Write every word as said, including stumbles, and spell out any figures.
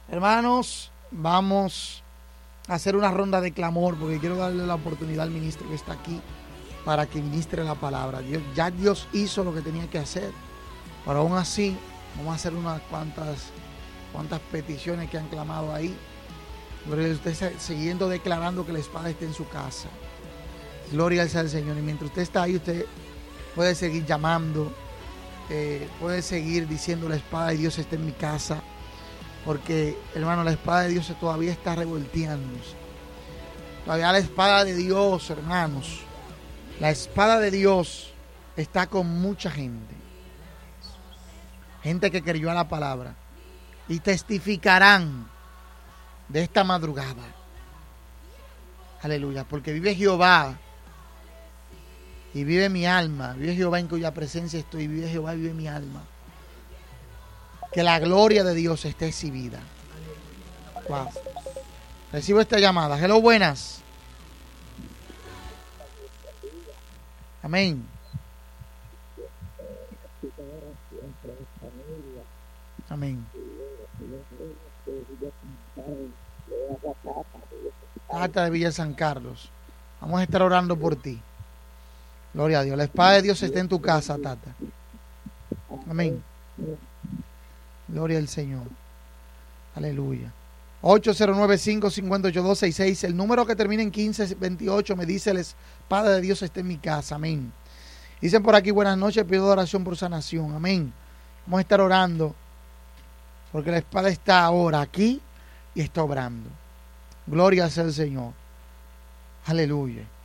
Hermanos, vamos a hacer una ronda de clamor porque quiero darle la oportunidad al ministro que está aquí para que ministre la palabra. Dios, ya Dios hizo lo que tenía que hacer, pero aún así vamos a hacer unas cuantas, cuantas peticiones que han clamado ahí. Gloria a usted, siguiendo declarando que la espada está en su casa. Gloria al Señor. Y mientras usted está ahí, usted puede seguir llamando, eh, puede seguir diciendo: la espada de Dios está en mi casa. Porque, hermano, la espada de Dios todavía está revolteándose. Todavía la espada de Dios, hermanos, la espada de Dios está con mucha gente. Gente que creyó a la palabra. Y testificarán de esta madrugada. Aleluya. Porque vive Jehová. Y vive mi alma. Vive Jehová en cuya presencia estoy. Vive Jehová y vive mi alma. Que la gloria de Dios esté exhibida. Wow. Recibo esta llamada. Hello, buenas. Amén. Amén. Tata de Villa San Carlos. Vamos a estar orando por ti. Gloria a Dios. La espada de Dios está en tu casa, Tata. Amén. Gloria al Señor. Aleluya. ocho cero nueve, cinco cinco ocho, dos seis seis. El número que termina en quince veintiocho me dice: la espada de Dios está en mi casa. Amén. Dicen por aquí: buenas noches, pido oración por sanación. Amén. Vamos a estar orando porque la espada está ahora aquí y está obrando. Gloria sea el Señor. Aleluya.